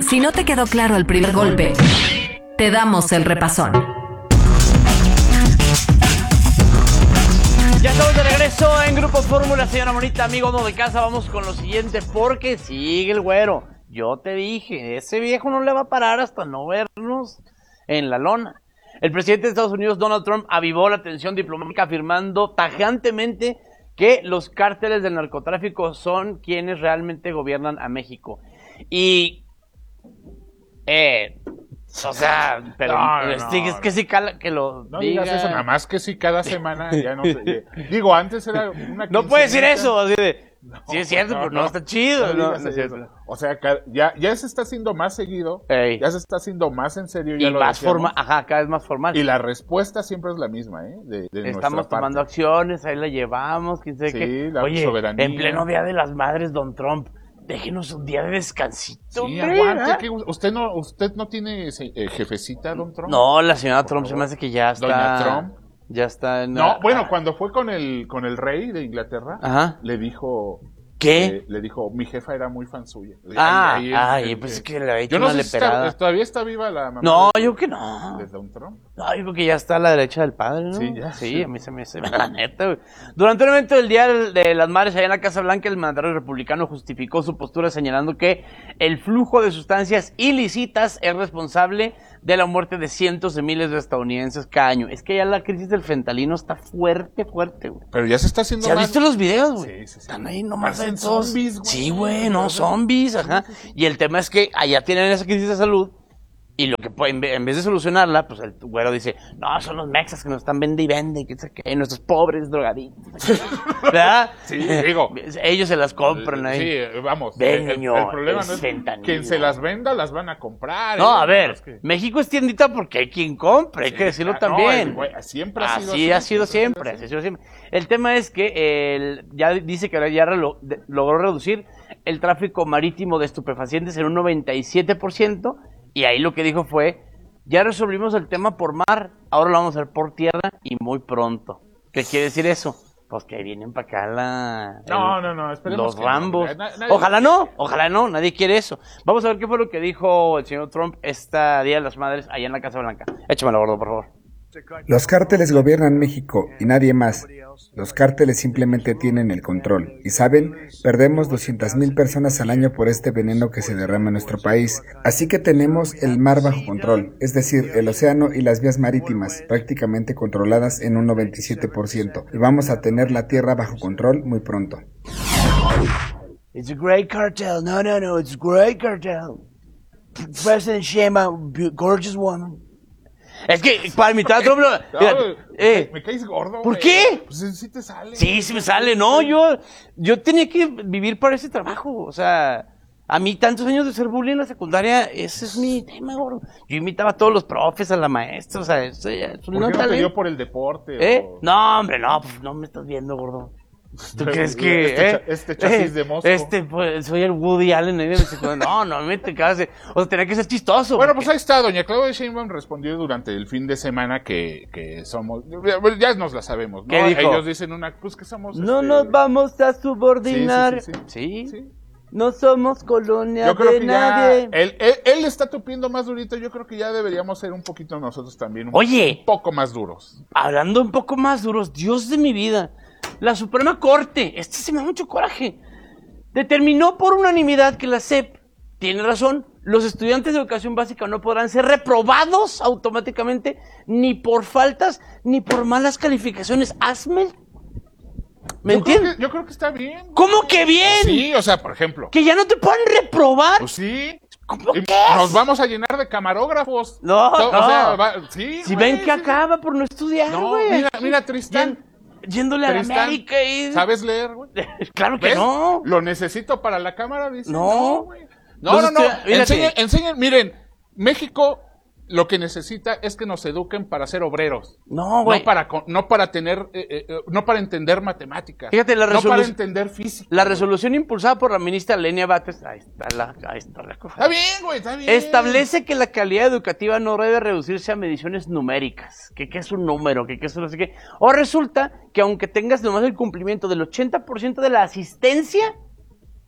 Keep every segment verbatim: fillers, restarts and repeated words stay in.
Si no te quedó claro el primer golpe, te damos el repasón. Ya estamos de regreso en Grupo Fórmula, señora bonita, amigo amo de casa. Vamos con lo siguiente, porque sigue el güero. Yo te dije, ese viejo no le va a parar hasta no vernos en la lona. El presidente de Estados Unidos, Donald Trump, avivó la tensión diplomática afirmando tajantemente que los cárteles del narcotráfico son quienes realmente gobiernan a México. Y... Eh... O sea, pero no, no, es, no, es que si cala, que lo no diga. digas eso, nada más que si cada semana ya no sé. Digo, antes era una no puede decir eso, así de, no, sí es cierto, no, pero no, no está chido. no No, no es cierto. O sea, ya, ya se está haciendo más seguido, Ey. ya se está haciendo más en serio. Ya y lo más decíamos. formal, ajá, cada vez más formal. Y la respuesta siempre es la misma, ¿eh? De, de Estamos tomando parte. acciones, ahí la llevamos, quién sabe Sí, qué. la Oye, soberanía. en pleno Día de las Madres, don Trump, déjenos un día de descansito, Sí, hombre, aguante, ¿eh? que usted no, usted no tiene eh, jefecita, don Trump. No, la señora Por Trump favor. se me hace que ya está. Doña Trump. Ya está en. No, ah, bueno, ah, cuando fue con el con el rey de Inglaterra, Ajá. le dijo, ¿Qué? eh, le dijo, mi jefa era muy fan suya. Ah, Ahí- ahí- ay, eh, pues eh, es que le había hecho yo no una sé si leperada. está, todavía está viva la mamá. No, de, yo creo que no. de Don Trump. No, yo creo que ya está a la derecha del padre, ¿no? Sí, ya. Sí, a mí se me hace la neta, güey. Durante un evento del Día de las Madres allá en la Casa Blanca, el mandatario republicano justificó su postura señalando que el flujo de sustancias ilícitas es responsable de la muerte de cientos de miles de estadounidenses cada año. Es que ya la crisis del fentanilo está fuerte, fuerte, güey. Pero ya se está haciendo ¿Se has más. visto los videos, güey? Sí, sí, sí. Están ahí nomás Parecen en todos. zombies, güey. Sí, güey, no, zombies, ajá. Y el tema es que allá tienen esa crisis de salud. Y lo que puede- en vez en vez de solucionarla, pues el güero dice, no, son los mexas que nos están vende y vende, que sé qué, nuestros pobres drogadictos. ¿Verdad? Sí, digo. Ellos se las compran ahí. Sí, vamos. Ven, el, niño, el problema es no es fentanilo. quien se las venda las van a comprar. No, ¿eh? a ver, Es que- México es tiendita porque hay quien compre, hay Sí, que decirlo claro, no, también. el güey, siempre ha sido así. así, ha sido siempre siempre, ha sido así ha sido siempre. El tema es que el, ya dice que ya relo- de- logró reducir el tráfico marítimo de estupefacientes en un noventa y siete por ciento, y ahí lo que dijo fue, ya resolvimos el tema por mar, ahora lo vamos a hacer por tierra y muy pronto. ¿Qué quiere decir eso? Pues que vienen para acá la, No, el- no, no, esperemos los que no. Rambos. Na- nadie- Ojalá no, ojalá no, nadie quiere eso. Vamos a ver qué fue lo que dijo el señor Trump este Día de las Madres allá en la Casa Blanca. Échamelo, gordo, por favor. Los cárteles gobiernan México y nadie más. Los cárteles simplemente tienen el control. Y saben, perdemos doscientas mil personas al año por este veneno que se derrama en nuestro país. Así que tenemos el mar bajo control, es decir, el océano y las vías marítimas, prácticamente controladas en un noventa y siete por ciento. Y vamos a tener la tierra bajo control muy pronto. It's a great cartel. No, no, no, it's a great cartel. President Shema, gorgeous woman. Es que para imitar a Trump, lo- No, fíjate, eh, me caes gordo. ¿por güey. qué? Pues sí, sí te sale. sí, sí me sale. No, yo, yo tenía que vivir para ese trabajo. O sea, a mí tantos años de ser bullying en la secundaria, ese es mi tema, gordo. Yo imitaba a todos los profes, a la maestra, o sea, eso ya es un ¿Por qué no te talento. dio por el deporte? ¿Eh? o- No, hombre, no, pues no me estás viendo, gordo. ¿Tú Este crees que cha- eh? este chasis de Mosco. Este, pues, soy el Woody Allen ahí de México? No, no me te cases. O sea, tenía que ser chistoso. Bueno, porque- pues ahí está, doña Claudia Sheinbaum respondió durante el fin de semana que, que somos, ya nos la sabemos, ¿no? ¿Qué dijo? Ellos dicen una, pues que somos... No este, nos vamos a subordinar. Sí, sí, Sí, sí. no somos colonia Yo creo de que nadie. ya, él, él, él está tupiendo más durito, yo creo que ya deberíamos ser un poquito nosotros también, un Oye. poco más duros. Hablando un poco más duros, Dios de mi vida, la Suprema Corte, este se me da mucho coraje, determinó por unanimidad que la S E P tiene razón. Los estudiantes de educación básica no podrán ser reprobados automáticamente ni por faltas ni por malas calificaciones. Hazme. ¿Me Yo creo entiendes? que- Yo creo que está bien. ¿Cómo que bien? Sí, o sea, por ejemplo. ¿Que ya no te pueden reprobar? Pues sí. ¿Cómo Y qué? nos vamos a llenar de camarógrafos. No, O no. sea, va- sí, Si güey, ven que sí. acaba por no estudiar, No, güey. mira, mira, Tristán. Yen- Yéndole a la Tristán, América y... ¿Sabes leer, güey? Claro que ¿Ves? no. Lo necesito para la cámara, dice. No. güey. No, Los no, no. estudia- fíjate. Enseñen, enseñen, miren, México lo que necesita es que nos eduquen para ser obreros. No, güey. No para, con- no para tener, eh, eh, eh, no para entender matemáticas. Fíjate, la No para resolu- entender física. La resolución impulsada por la ministra Lenia Batres, ahí está la, ahí está la cosa. Está bien, güey, está bien. Establece que la calidad educativa no debe reducirse a mediciones numéricas. Que qué es un número, que qué es no sé qué. O resulta que aunque tengas nomás el cumplimiento del ochenta por ciento de la asistencia,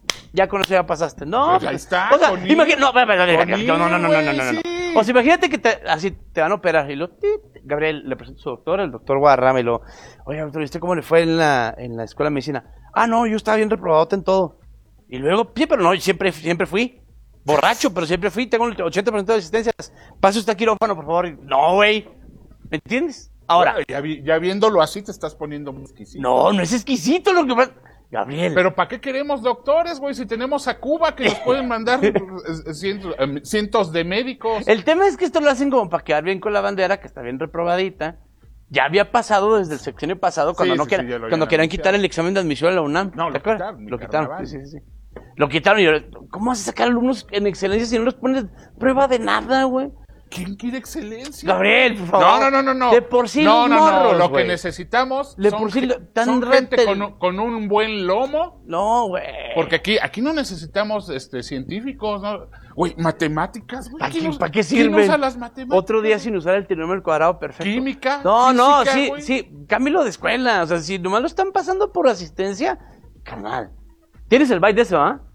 ya con eso ya pasaste. No, Pues ahí está, o sea, con imagínate, no, espera, espera, Con no, no, no, no, no, no, no, no. sí. O sea, imagínate que te, así te van a operar y lo, tit, Gabriel, le presento a su doctor, el doctor Guadarrama, y lo, oye, doctor, ¿y usted cómo le fue en la, en la escuela de medicina? Ah, no, yo estaba bien reprobado en todo. Y luego, sí, pero no, siempre, siempre fui. Borracho, pero siempre fui, tengo el ochenta por ciento de asistencias. Pase usted a quirófano, por favor. No, güey. ¿Me entiendes? Ahora. Bueno, ya, vi- ya viéndolo así te estás poniendo muy exquisito. No, no es exquisito lo que pasa. Gabriel. Pero ¿para qué queremos doctores, güey? Si tenemos a Cuba que nos pueden mandar eh, cientos, eh, cientos de médicos. El tema es que esto lo hacen como para quedar bien con la bandera, que está bien reprobadita. Ya había pasado desde el sexenio pasado cuando Sí, no sí, querían, sí, ya lo cuando habían querían anunciado. quitar el examen de admisión a la UNAM. No, lo ¿Te acuerdas? quitaron, ni Lo quitaron. carnaval. Sí, sí, sí. Lo quitaron y yo, ¿cómo vas a sacar alumnos en excelencia si no les pones prueba de nada, güey? ¿Quién quiere excelencia? Gabriel, por favor. No, no, no, no, no. De por sí no, los no, no, morros, lo güey. que necesitamos De son, por sí ge- lo- tan son gente rete- con, un- con un buen lomo. No, güey. Porque aquí, aquí no necesitamos este, científicos, ¿no? Güey, matemáticas, güey. ¿Para qué, ¿Quién usa- ¿para qué quién sirve? usa las matemáticas? Otro día sin usar el trinomio al cuadrado, perfecto. Química, No, no, física, sí, güey. sí, cámbialo de escuela. O sea, si nomás lo están pasando por asistencia, carnal. ¿Tienes el byte de eso, ah?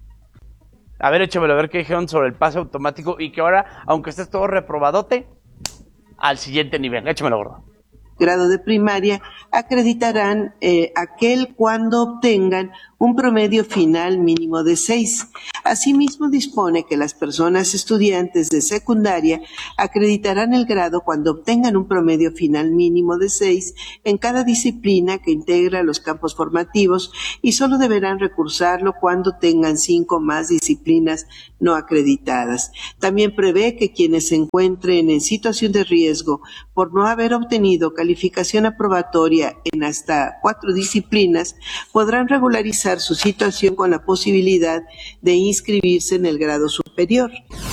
A ver, échamelo, a ver qué dijeron sobre el pase automático y que ahora, aunque estés todo reprobadote, al siguiente nivel. Échamelo, gordo. Grado de primaria acreditarán eh, aquel cuando obtengan un promedio final mínimo de seis. Asimismo, dispone que las personas estudiantes de secundaria acreditarán el grado cuando obtengan un promedio final mínimo de seis en cada disciplina que integra los campos formativos y solo deberán recursarlo cuando tengan cinco o más disciplinas no acreditadas. También prevé que quienes se encuentren en situación de riesgo por no haber obtenido calificación aprobatoria en hasta cuatro disciplinas podrán regularizar su situación con la posibilidad de inscribirse en el grado superior.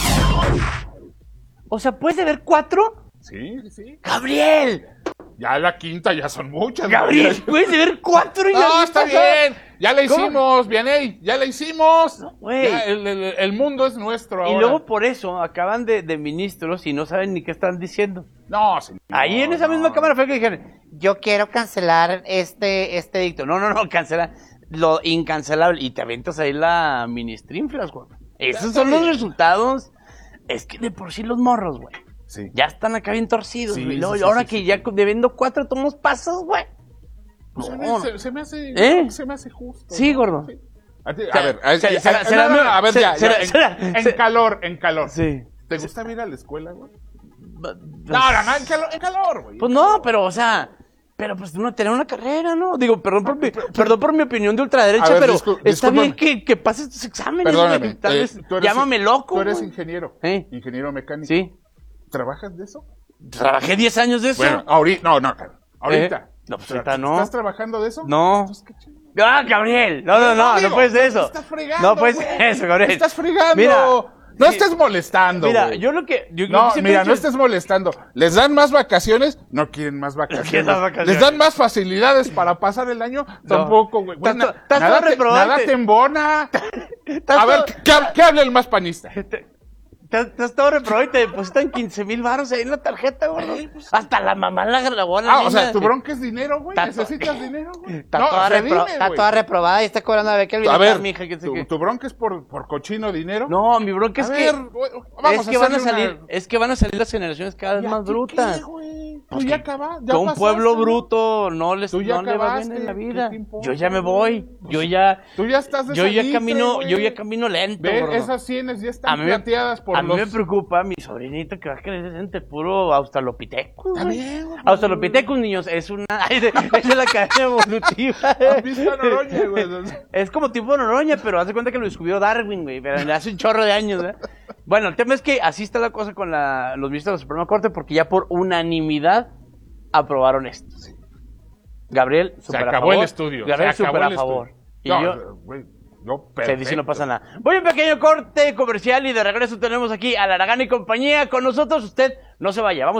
O sea, ¿puedes haber cuatro? Sí, sí. ¡Gabriel! Ya la quinta ya son muchas. ¡Gabriel! güey. ¿Puedes haber cuatro? y No, la está pasada? bien. Ya la ¿Cómo? hicimos, Vianey. Ya la hicimos. No, güey. Ya, el, el- el mundo es nuestro ahora. Y luego por eso acaban de, de ministros y no saben ni qué están diciendo. No, señor, Ahí en esa no. misma cámara fue que dijeron, yo quiero cancelar este, este edicto. No, no, no, cancela lo incancelable. Y te aventas ahí la ministrinflas, güey. Esos está son los bien. resultados. Es que de por sí los morros, güey. Sí. Ya están acá bien torcidos, Sí, güey. sí, Luego, sí, ahora sí, que sí. ya debiendo cuatro tomos pasos, güey. Pues a No, mí no. se, se me hace, ¿Eh? se me hace justo. Sí, ¿no? gordo. Sí. A, ti- Se- a ver, a, se- ya- será- a- será- no, no, no, a ver, se- ya, ya, será- en, será- en se- calor, en calor. Sí. ¿Te gusta ir a la escuela, güey? No, No, no, no, en calor, en calor, güey. Pues no, pero, o sea, pero pues uno tener una carrera, ¿no? Digo, perdón por mi, perdón por mi opinión de ultraderecha, A ver, pero discul- está discúlpame. bien que, que pases tus exámenes, Perdóname. güey. Tal eh, vez, tú eres- llámame loco, Tú eres güey. ingeniero. ¿Eh? Ingeniero mecánico. Sí. ¿Trabajas de eso? Trabajé diez años de eso. Bueno, ahorita, no, no, ahorita. ¿Eh? No, pues ahorita no. ¿Estás trabajando de eso? No. Entonces, ¿qué chingada? ¡Ah, Gabriel! No, no, no, no digo, puedes ser eso. te estás fregando, No puedes güey. ser eso, Gabriel. Te estás fregando. Mira, no sí. estés molestando, Mira, güey. yo lo que... Yo, No, yo siempre mira, he no dicho- estés molestando. ¿Les dan más vacaciones? No quieren más vacaciones. quieren más vacaciones. ¿Les dan más facilidades para pasar el año? Tampoco, güey. Güey, Estás- na- estás nada, todo te, reprobante. nada te embona. Estás A ver, todo- ¿qué, qué hab- qué habla el más panista? Te te has estado reprobado y te depositan quince mil baros ahí en la tarjeta, güey. Hasta la mamá la grabó a la Ah, o niña. sea, tu bronca es dinero, güey. Está to- ¿Necesitas dinero, güey? Está, No, toda, o sea, repro- dime, está güey. toda reprobada y está cobrando la beca. A ver, mi hija, que sé tu, qué. tu bronca es por, por cochino dinero. No, mi bronca es a que... ver, güey, vamos es que van a hacerle salir, una- es que van a salir las generaciones cada vez ¿Y a más ti brutas. qué, güey? Pues Tú ya que- acabas, Que ya a un pasaste, pueblo ¿no? bruto no les Tú ya no le va acabaste, bien en la ¿qué vida. te importa, Yo ya me güey? voy. Yo ya Tú ya estás de yo ya salitre, camino, güey. yo ya camino lento, Ve, gordo. esas sienes ya están A mí me- plateadas por a mí los... me preocupa mi sobrinito que va a crecer entre puro australopithecus. Está güey. bien, güey. Australopithecus, niños, es una es de, es de la cadena evolutiva. ¿Has visto a Noroña, güey? Es como tipo Noroña, pero haz de cuenta que lo descubrió Darwin, güey, pero hace un chorro de años, ¿eh? Bueno, el tema es que así está la cosa con la, los ministros de la Suprema Corte, porque ya por unanimidad aprobaron esto. Gabriel, Se súper a acabó favor. el estudio. Gabriel, se acabó súper a el favor. estudio. Y No, yo, güey, no, se perfecto. dice no pasa nada. Voy a un pequeño corte comercial y de regreso tenemos aquí a Laragán y compañía con nosotros. Usted no se vaya, vamos.